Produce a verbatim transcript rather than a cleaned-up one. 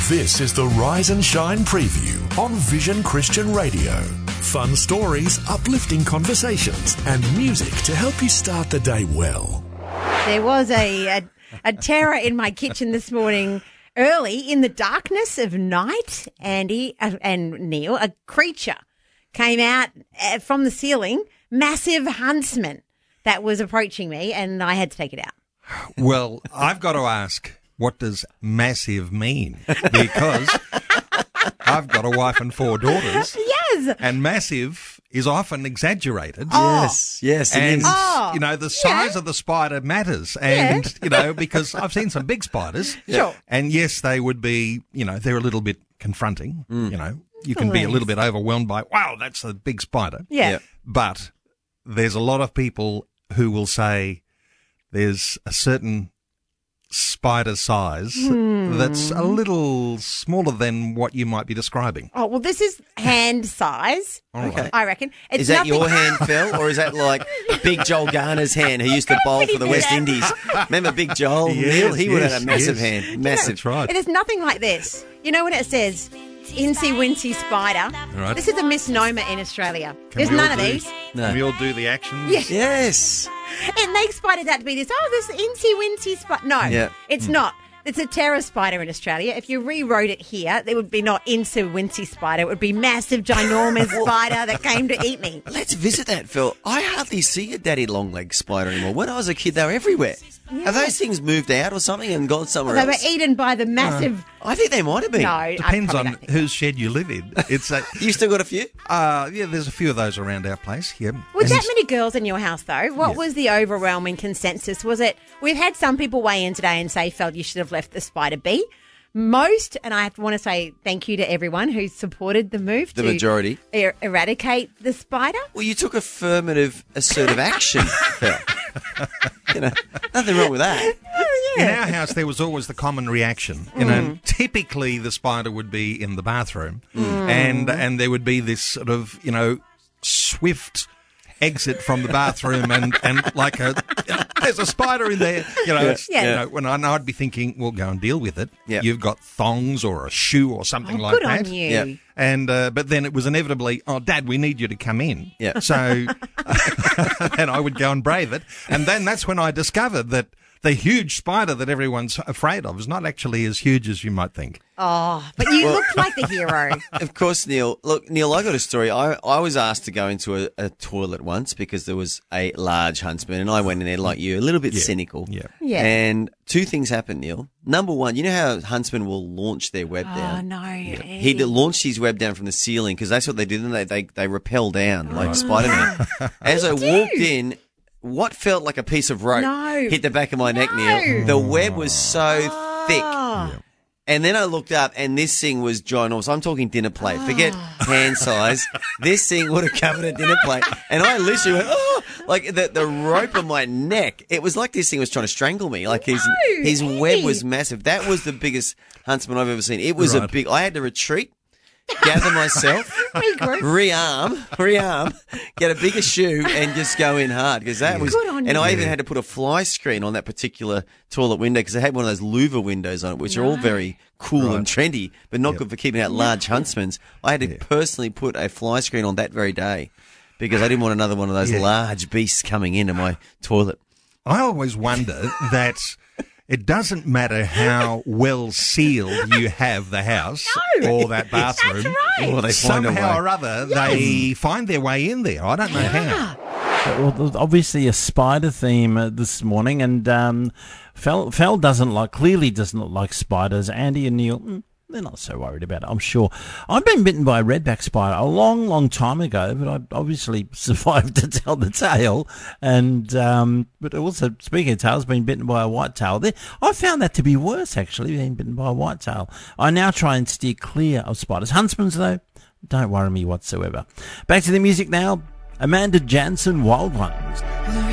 This is the Rise and Shine preview on Vision Christian Radio. Fun stories, uplifting conversations, and music to help you start the day well. There was a, a, a terror in my kitchen this morning early in the darkness of night, Andy uh, and Neil. A creature came out uh, from the ceiling, massive huntsman that was approaching me, and I had to take it out. Well, I've got to ask, what does massive mean? Because I've got a wife and four daughters. Yes. And massive is often exaggerated. Oh. Yes, yes, it And, is. Oh. you know, the size Yeah. of the spider matters. And, Yeah. you know, because I've seen some big spiders. Sure. And yes, they would be, you know, they're a little bit confronting. Mm. You know, you can be a Please. little bit overwhelmed by, wow, that's a big spider. Yeah. Yeah. But there's a lot of people who will say there's a certain spider size Hmm. that's a little smaller than what you might be describing. Oh, well, this is hand size, Okay. I reckon. It's Is that nothing- your hand, Phil, or is that like Big Joel Garner's hand, who used to bowl for the West Yeah. Indies? Remember Big Joel? Yes, Neil? He would have yes, had a massive yes. hand. Massive. That's right. It is nothing like this. You know when it says Incy Wincy Spider? Right. This is a misnomer in Australia. Can There's we all none of do- these. No. Can we all do the action? Yeah. Yes. It makes spiders out to be this, oh, this Incy Wincy spider. No, Yeah. it's not. It's a terror spider in Australia. If you rewrote it here, there would be not Incy Wincy spider. It would be massive, ginormous spider that came to eat me. Let's visit that, Phil. I hardly see a daddy long leg spider anymore. When I was a kid, they were everywhere. Yeah. Have those things moved out or something and gone somewhere They were else? eaten by the massive. I think they might have been. no, I Depends probably on don't think whose shed you live in. It's a, You still got a few? uh, yeah, there's a few of those around our place. Yeah. With And that it's- many girls in your house, though, what Yeah. was the overwhelming consensus? Was it, we've had some people weigh in today and say, felt you should have left the spider be. Most, and I want to say thank you to everyone who supported the move The to majority. er- eradicate the spider. Well, you took affirmative, assertive action, Phil. You know, nothing wrong with that. In our house, there was always the common reaction. You know, typically the spider would be in the bathroom, and and there would be this sort of, you know, swift exit from the bathroom, and, and like a you know, there's a spider in there. You know, it's, Yeah. you know, when I, and I'd be thinking, well, go and deal with it. Yeah. You've got thongs or a shoe or something Oh, like good that. on you. Yeah. And uh, but then it was inevitably, oh, Dad, we need you to come in. Yeah. So, and I would go and brave it, and then that's when I discovered that the huge spider that everyone's afraid of is not actually as huge as you might think. Oh, but you looked like the hero. Of course, Neil. Look, Neil, I got a story. I, I was asked to go into a, a toilet once because there was a large huntsman, and I went in there like you, a little bit cynical. Yeah. Yeah. And two things happened, Neil. Number one, you know how huntsmen will launch their web Oh, down? no. He d- launched his web down from the ceiling because that's what they do. Then they, they, they rappel down like Spider-Man. As I walked in, what felt like a piece of rope No. hit the back of my neck, No. Neil. The web was so thick. Oh. And then I looked up, and this thing was ginormous. I'm talking dinner plate. Forget hand size. This thing would have covered a dinner plate. And I literally went, oh, like the, the rope on my neck. It was like this thing was trying to strangle me. Like his No, his Andy. web was massive. That was the biggest huntsman I've ever seen. It was a Right. big. I had to retreat, gather myself, Regroup. rearm, rearm, get a bigger shoe, and just go in hard because that was. Good on and I you. even had to put a fly screen on that particular toilet window because they had one of those louver windows on it, which are all very cool and trendy, but not good for keeping out large huntsmans. I had to personally put a fly screen on that very day because I didn't want another one of those Yeah. large beasts coming into my toilet. I always wonder that it doesn't matter how well sealed you have the house No, or that bathroom. That's right. Well, they find a Somehow way. or other, they find their way in there. I don't know how. Well, there's obviously a spider theme uh, this morning, and um, Fel, Fel doesn't like, clearly doesn't like spiders. Andy and Neil, mm, they're not so worried about it, I'm sure. I've been bitten by a redback spider a long, long time ago, but I obviously survived to tell the tale. And um, but also, speaking of tails, been bitten by a whitetail. There, I found that to be worse, actually, being bitten by a whitetail. I now try and steer clear of spiders. Huntsmans, though, don't worry me whatsoever. Back to the music now. Amanda Jansen, Wild Ones.